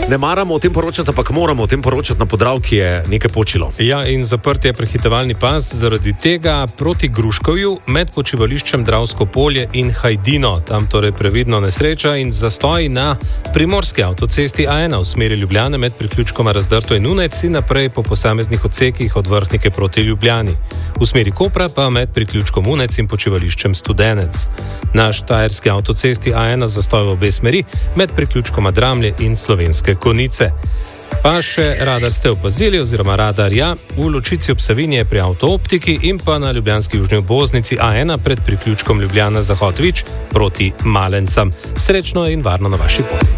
ne maramo o tem poročati, ampak moramo o tem poročati na Podravki, je nekaj počilo. Ja, in zaprt je prehitevalni pas zaradi tega proti Gruškovju med počivališčem Dravsko polje in Hajdino. Tam torej previdno nesreča in zastoj na primorski avtocesti A1 v smeri Ljubljane med priključkoma Razdrto in Nunec in naprej po posameznih odsekih od Vrhnike proti Ljubljani. V smeri Kopra pa med priključkom Nunec in počivališčem Studenec. Na štajerski avtocesti A1 zastoj v obe smeri med priključkoma Dramlje in Slovenske Konjice. Pa še radar ste opazili, oziroma radar ja, v ločici ob Savinji pri Avtooptiki in pa na ljubljanski južni obvoznici A1 pred priključkom Ljubljana Zahod Vič proti Malencam. Srečno in varno na vaši poti.